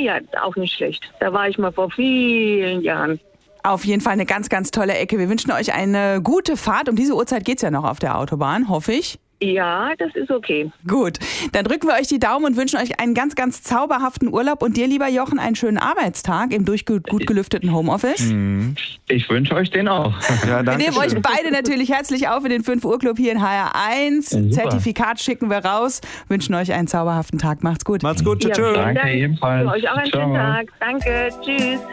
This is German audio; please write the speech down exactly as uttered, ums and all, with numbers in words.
ja, auch nicht schlecht. Da war ich mal vor vielen Jahren. Auf jeden Fall eine ganz, ganz tolle Ecke. Wir wünschen euch eine gute Fahrt. Um diese Uhrzeit geht es ja noch auf der Autobahn, hoffe ich. Ja, das ist okay. Gut, dann drücken wir euch die Daumen und wünschen euch einen ganz, ganz zauberhaften Urlaub und dir, lieber Jochen, einen schönen Arbeitstag im durch gut, gut gelüfteten Homeoffice. Ich wünsche euch den auch. Ja, Wir danke nehmen euch schön. beide natürlich herzlich auf in den fünf Uhr Club hier in H R eins. Ja, super. Zertifikat schicken wir raus, wünschen euch einen zauberhaften Tag. Macht's gut. Macht's gut, tschüss. Ja, vielen tschüss. Danke, Dank. ebenfalls. Für euch auch einen Ciao. schönen Tag. Danke, tschüss.